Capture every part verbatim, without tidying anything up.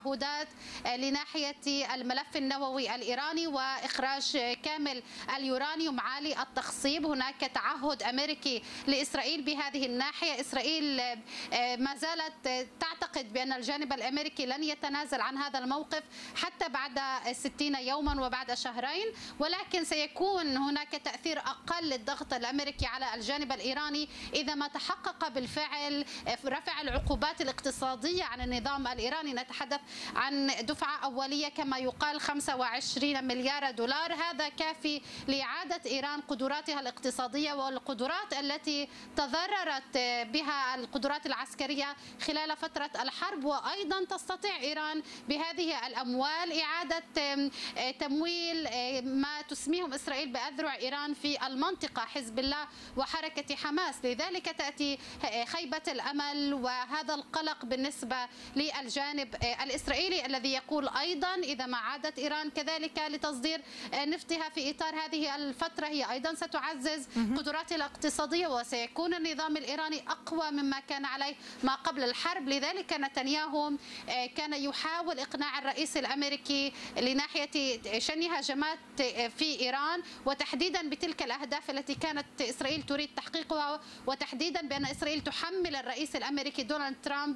تعهدات لناحية الملف النووي الإيراني وإخراج كامل اليورانيوم عالي التخصيب. هناك تعهد أمريكي لإسرائيل بهذه الناحية. إسرائيل ما زالت تعتقد بأن الجانب الأمريكي لن يتنازل عن هذا الموقف حتى بعد ستين يوما وبعد شهرين، ولكن سيكون هناك تأثير أقل للضغط الأمريكي على الجانب الإيراني إذا ما تحقق بالفعل رفع العقوبات الاقتصادية عن النظام الإيراني. نتحدث عن دفعة أولية كما يقال خمسة وعشرين مليار دولار. هذا كافي لإعادة إيران قدراتها الاقتصادية والقدرات التي تضررت بها القدرات العسكرية خلال فترة الحرب، وأيضا تستطيع إيران بهذه الأموال إعادة تمويل ما تسميهم إسرائيل بأذرع إيران في المنطقة، حزب الله وحركة حماس. لذلك تأتي خيبة الأمل وهذا القلق بالنسبة للجانب الإسرائيلي الذي يقول أيضا إذا ما عادت إيران كذلك لتصدير نفطها في إطار هذه الفترة هي أيضا ستعزز قدراتها الاقتصادية وسيكون النظام الإيراني أقوى مما كان عليه ما قبل الحرب. لذلك نتنياهو كان يحاول إقناع الرئيس الأمريكي لناحية شن هجمات في إيران وتحديدا بتلك الأهداف التي كانت إسرائيل تريد تحقيقها، وتحديدا بأن إسرائيل تحمل الرئيس الأمريكي دونالد ترامب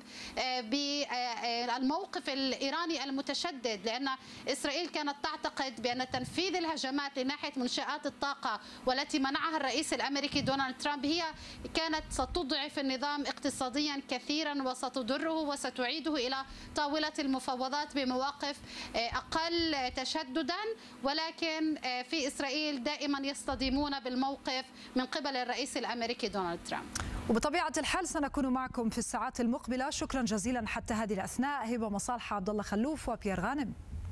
بالموقف الإيراني المتشدد، لأن إسرائيل كانت تعتقد بأن تنفيذ الهجمات لناحية منشآت الطاقة والتي منعها الرئيس الأمريكي دونالد ترامب هي كانت ستضعف النظام اقتصاديا كثيرا وستضره وستعيده إلى طاولة المفاوضات بمواقف أقل تشددا، ولكن في إسرائيل دائما يصطدمون بالموقف من قبل الرئيس الأمريكي دونالد ترامب. وبطبيعة الحال سنكون معكم في الساعات المقبلة. شكرا جزيلا حتى هذه الأثناء هبة مصالح، عبد الله خلوف وبيير غانم.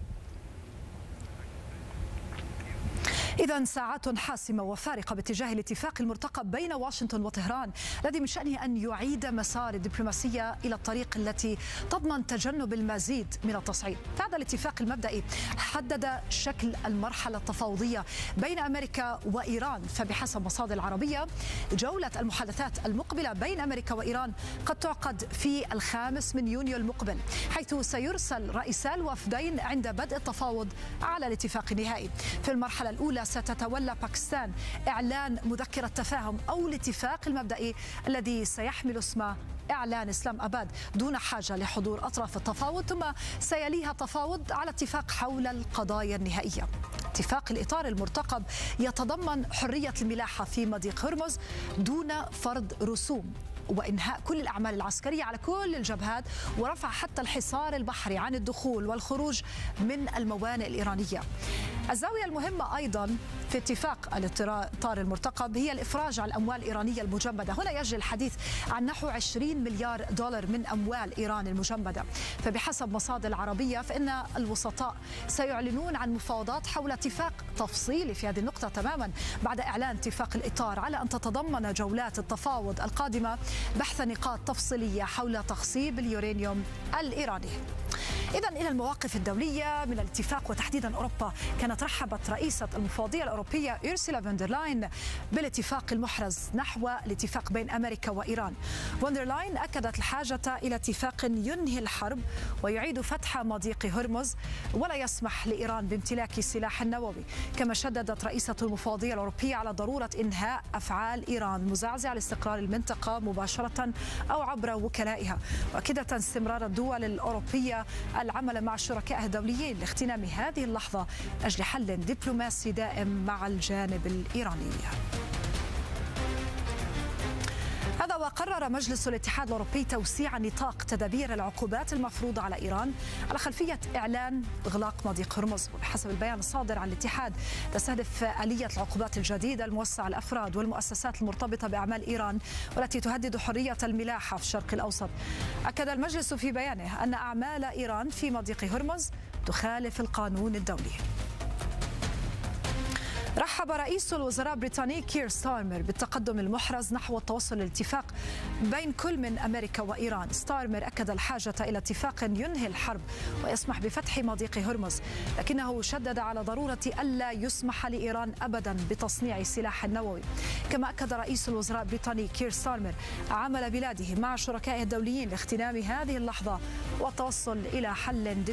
إذا ساعات حاسمة وفارقة باتجاه الاتفاق المرتقب بين واشنطن وطهران الذي من شأنه أن يعيد مسار الدبلوماسية إلى الطريق التي تضمن تجنب المزيد من التصعيد. هذا الاتفاق المبدئي حدد شكل المرحلة التفاوضية بين أمريكا وإيران، فبحسب مصادر عربية جولة المحادثات المقبلة بين أمريكا وإيران قد تعقد في الخامس من يونيو المقبل، حيث سيرسل رئيسا الوفدين عند بدء التفاوض على الاتفاق النهائي. في المرحلة الأولى ستتولى باكستان إعلان مذكرة تفاهم أو الاتفاق المبدئي الذي سيحمل اسم إعلان إسلام أباد دون حاجة لحضور أطراف التفاوض، ثم سيليها تفاوض على اتفاق حول القضايا النهائية. اتفاق الإطار المرتقب يتضمن حرية الملاحة في مضيق هرمز دون فرض رسوم وإنهاء كل الأعمال العسكرية على كل الجبهات ورفع حتى الحصار البحري عن الدخول والخروج من الموانئ الإيرانية. الزاوية المهمة أيضا في اتفاق الإطار المرتقب هي الإفراج عن الأموال الإيرانية المجمدة. هنا يجري الحديث عن نحو عشرين مليار دولار من أموال إيران المجمدة، فبحسب مصادر عربية فإن الوسطاء سيعلنون عن مفاوضات حول اتفاق تفصيلي في هذه النقطة تماما بعد إعلان اتفاق الإطار، على أن تتضمن جولات التفاوض القادمة بحث نقاط تفصيلية حول تخصيب اليورانيوم الإيراني. إذا إلى المواقف الدولية من الاتفاق وتحديدا أوروبا، كانت رحبت رئيسة المفوضية الأوروبية أورسولا فون دير لاين بالاتفاق المحرز نحو الاتفاق بين أمريكا وإيران. فون دير لاين أكدت الحاجة إلى اتفاق ينهي الحرب ويعيد فتح مضيق هرمز ولا يسمح لإيران بامتلاك سلاح نووي، كما شددت رئيسة المفوضية الأوروبية على ضرورة إنهاء أفعال إيران مزعزعة لاستقرار المنطقة مباشرة أو عبر وكلائها، وأكدت استمرار الدول الأوروبية العمل مع شركائها الدوليين لاغتنام هذه اللحظة أجل حل دبلوماسي دائم مع الجانب الإيراني. هذا وقرر مجلس الاتحاد الأوروبي توسيع نطاق تدابير العقوبات المفروضة على إيران على خلفية إعلان إغلاق مضيق هرمز. وبحسب البيان الصادر عن الاتحاد تستهدف آلية العقوبات الجديدة الموسعة على الأفراد والمؤسسات المرتبطة بأعمال إيران والتي تهدد حرية الملاحة في الشرق الأوسط. أكد المجلس في بيانه أن أعمال إيران في مضيق هرمز تخالف القانون الدولي. رحب رئيس الوزراء البريطاني كير ستارمر بالتقدم المحرز نحو التوصل لاتفاق بين كل من أمريكا وإيران. ستارمر أكد الحاجة إلى اتفاق ينهي الحرب ويسمح بفتح مضيق هرمز، لكنه شدد على ضرورة ألا يسمح لإيران أبدا بتصنيع سلاح نووي. كما أكد رئيس الوزراء البريطاني كير ستارمر عمل بلاده مع شركائه الدوليين لاغتنام هذه اللحظة والتوصل إلى حل